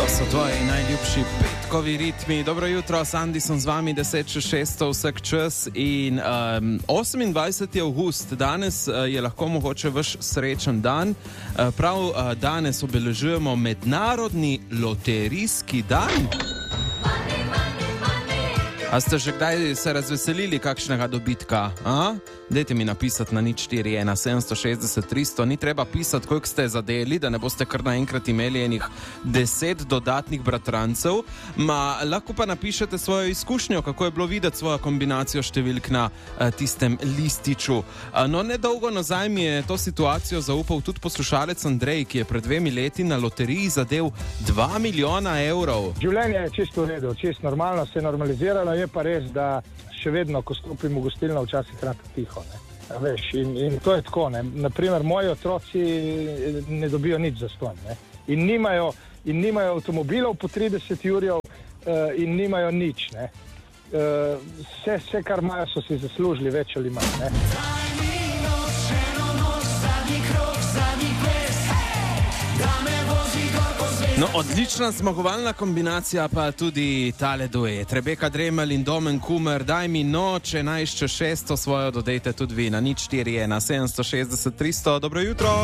To so tvoji najljubši petkovi ritmi. Dobro jutro, Sandi sem z vami, 10:06 vsak čas in 28. avgust, danes je lahko mogoče vaš srečen dan. Prav danes obeležujemo Mednarodni loterijski dan. A ste že kdaj se razveselili kakšnega dobitka? Dajte mi napisati na 041 760 300. Ni treba pisati, koliko ste zadeli, da ne boste kar naenkrat imeli enih 10 dodatnih bratrancev. Lahko pa napišete svojo izkušnjo, kako je bilo videti svojo kombinacijo številk na tistem lističu. No, nedolgo nazaj mi je to situacijo zaupal tudi poslušalec Andrej, ki je pred 2 leti na loteriji zadel 2 milijona evrov. Življenje je čisto v redu, čisto normalno, se je normaliziralo, je pa res, da še vedno, ko stopim v gostilno, včasih rata tiho. Veš, in to je tako. Naprimer, moji otroci ne dobijo nič zastonj. In nimajo avtomobilov po 30 jurjev in nimajo nič. Vse, kar imajo, so si zaslužili več ali manj. No, odlična zmagovalna kombinacija pa tudi tale duet. Rebeka Dremelj in Domen Kumer, daj mi noč 11 čez 6, svojo dodejte tudi vi na 041 760 300. Dobro jutro.